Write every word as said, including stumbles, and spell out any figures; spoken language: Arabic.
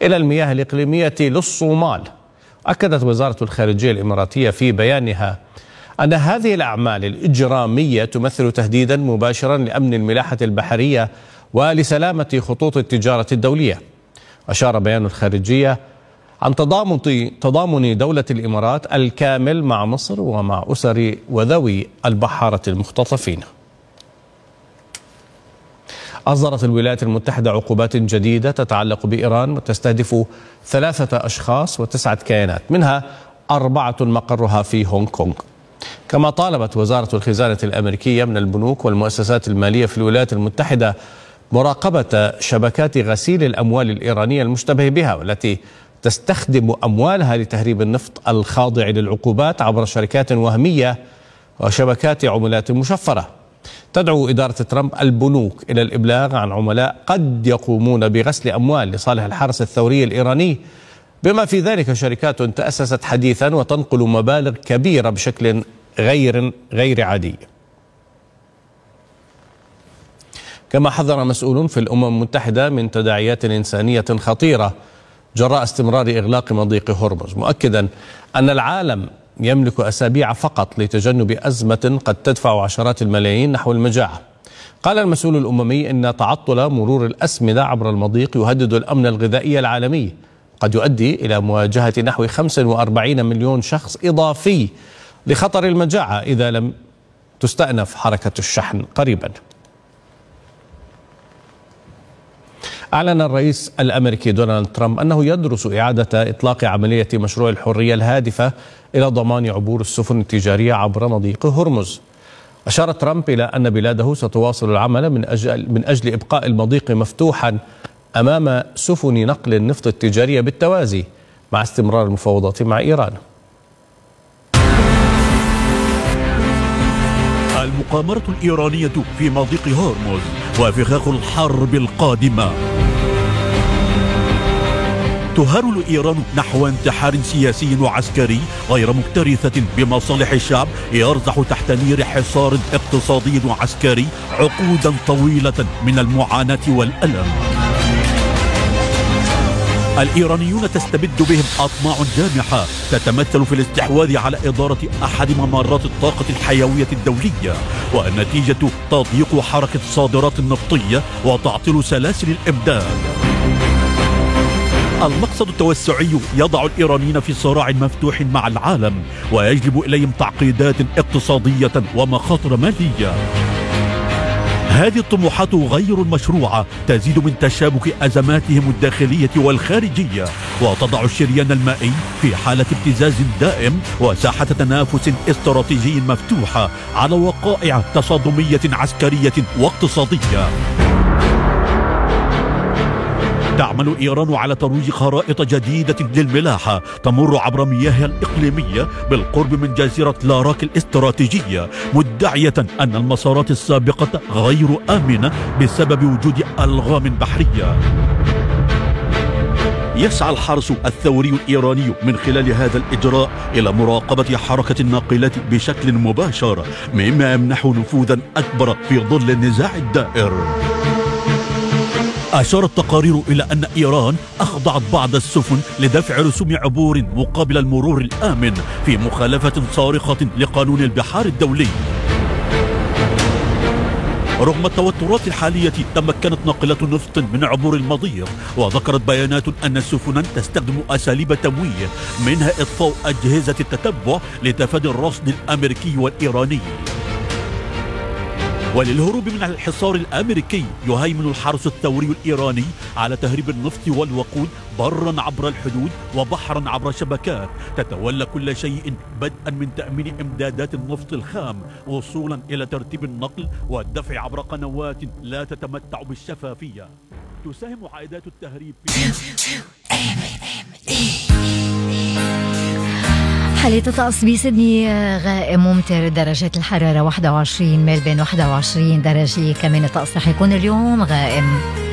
إلى المياه الإقليمية للصومال. أكدت وزارة الخارجية الإماراتية في بيانها أن هذه الأعمال الإجرامية تمثل تهديدا مباشرا لأمن الملاحة البحرية ولسلامة خطوط التجارة الدولية. أشار بيان الخارجية عن تضامن تضامن دولة الإمارات الكامل مع مصر ومع أسر وذوي البحارة المختطفين. أصدرت الولايات المتحدة عقوبات جديدة تتعلق بإيران وتستهدف ثلاثة أشخاص وتسعة كيانات، منها أربعة مقرها في هونغ كونغ. كما طالبت وزارة الخزانة الأمريكية من البنوك والمؤسسات المالية في الولايات المتحدة مراقبة شبكات غسيل الأموال الإيرانية المشتبه بها، والتي تستخدم أموالها لتهريب النفط الخاضع للعقوبات عبر شركات وهمية وشبكات عملات مشفرة. تدعو إدارة ترامب البنوك إلى الإبلاغ عن عملاء قد يقومون بغسل أموال لصالح الحرس الثوري الإيراني، بما في ذلك شركات تأسست حديثا وتنقل مبالغ كبيرة بشكل غير غير عادي. كما حذر مسؤول في الأمم المتحدة من تداعيات إنسانية خطيرة جراء استمرار إغلاق مضيق هرمز، مؤكدا أن العالم يملك أسابيع فقط لتجنب أزمة قد تدفع عشرات الملايين نحو المجاعة. قال المسؤول الأممي إن تعطل مرور الأسمدة عبر المضيق يهدد الأمن الغذائي العالمي، قد يؤدي إلى مواجهة نحو خمسة وأربعين مليون شخص إضافي لخطر المجاعة إذا لم تستأنف حركة الشحن قريبا. أعلن الرئيس الأمريكي دونالد ترامب أنه يدرس إعادة إطلاق عملية مشروع الحرية الهادفة إلى ضمان عبور السفن التجارية عبر مضيق هرمز. أشار ترامب إلى أن بلاده ستواصل العمل من أجل, من أجل إبقاء المضيق مفتوحا أمام سفن نقل النفط التجارية بالتوازي مع استمرار المفاوضات مع إيران. المقامرة الإيرانية في مضيق هرمز وفخاخ الحرب القادمة. تهرول إيران نحو انتحار سياسي وعسكري غير مكترثة بمصالح الشعب يرزح تحت نير حصار اقتصادي وعسكري عقودا طويلة من المعاناة والألم. الإيرانيون تستبد بهم أطماع جامحة تتمثل في الاستحواذ على إدارة أحد ممرات الطاقة الحيوية الدولية، والنتيجة تضييق حركة الصادرات النفطية وتعطيل سلاسل الإمداد. المقصد التوسعي يضع الإيرانيين في صراع مفتوح مع العالم ويجلب إليهم تعقيدات اقتصادية ومخاطر مالية. هذه الطموحات غير المشروعة تزيد من تشابك أزماتهم الداخلية والخارجية وتضع الشريان المائي في حالة ابتزاز دائم وساحة تنافس استراتيجي مفتوحة على وقائع تصادمية عسكرية واقتصادية. تعمل إيران على ترويج خرائط جديدة للملاحة تمر عبر مياهها الإقليمية بالقرب من جزيرة لاراك الاستراتيجية، مدعية أن المسارات السابقة غير آمنة بسبب وجود ألغام بحرية. يسعى الحرس الثوري الإيراني من خلال هذا الإجراء إلى مراقبة حركة الناقلات بشكل مباشر، مما يمنح نفوذا أكبر في ظل النزاع الدائر. أشارت تقارير إلى أن إيران أخضعت بعض السفن لدفع رسوم عبور مقابل المرور الآمن في مخالفة صارخة لقانون البحار الدولي. رغم التوترات الحالية تمكنت ناقلات نفط من عبور المضيق، وذكرت بيانات أن السفن تستخدم أساليب تمويه منها إطفاء أجهزة التتبع لتفادي الرصد الأمريكي والإيراني. وللهروب من الحصار الأمريكي يهيمن الحرس الثوري الإيراني على تهريب النفط والوقود برا عبر الحدود وبحرا عبر شبكات تتولى كل شيء، بدءا من تأمين إمدادات النفط الخام وصولا إلى ترتيب النقل والدفع عبر قنوات لا تتمتع بالشفافية. تساهم عائدات التهريب في حالة الطقس بسيدني غائم ممطر، درجات الحرارة واحد وعشرين، ملبن واحد وعشرين درجة، كمان الطقس رح يكون اليوم غائم.